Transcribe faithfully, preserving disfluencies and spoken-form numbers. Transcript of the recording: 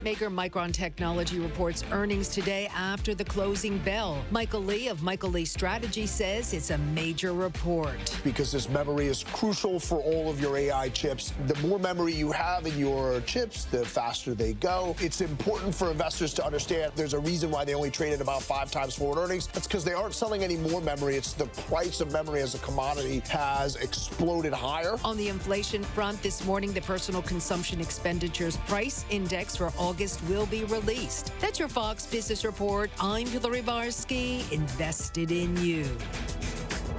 Maker Micron Technology reports earnings today after the closing bell. Michael Lee of Michael Lee Strategy says it's a major report. Because this memory is crucial for all of your A I chips. The more memory you have in your chips, the faster they go. It's important for investors to understand there's a reason why they only traded about five times forward earnings. That's because they aren't selling any more memory. It's the price of memory as a commodity has exploded higher. On the inflation front, this morning, the Personal Consumption Expenditures Price Index for August will be released. That's your Fox Business Report. I'm Hillary Barsky, invested in you.